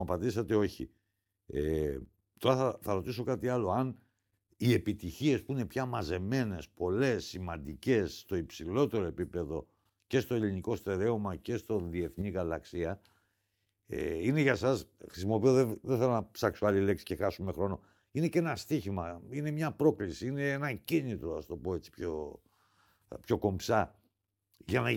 απαντήσατε όχι. Τώρα θα ρωτήσω κάτι άλλο. Αν οι επιτυχίες που είναι πια μαζεμένες, πολλές, σημαντικές, στο υψηλότερο επίπεδο και στο ελληνικό στερέωμα και στο διεθνή γαλαξία, είναι για σας, χρησιμοποιώ, δεν θέλω να ψάξω άλλη λέξη και χάσουμε χρόνο, είναι και ένα στοίχημα, είναι μια πρόκληση, είναι ένα κίνητρο, ας το πω έτσι πιο κομψά, για να